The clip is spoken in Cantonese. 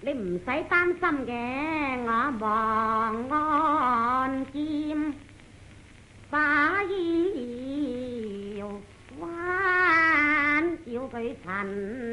你唔使擔心嘅，我望岸劍把腰彎，叫佢陳